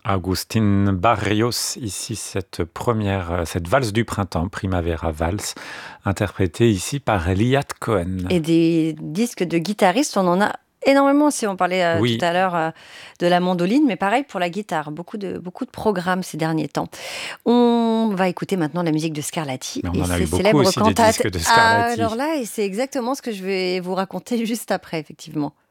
Agustín Barrios, ici cette valse du printemps, Primavera Valse, interprétée ici par Liat Cohen. Et des disques de guitaristes, on en a énormément aussi. On parlait tout Oui, à l'heure de la mandoline, mais pareil pour la guitare. Beaucoup de programmes ces derniers temps. On va écouter maintenant la musique de Scarlatti mais on et en a eu ses beaucoup célèbres aussi des cantates. disques de Ah, alors Scarlatti. là, et c'est exactement ce que je vais vous raconter juste après, effectivement.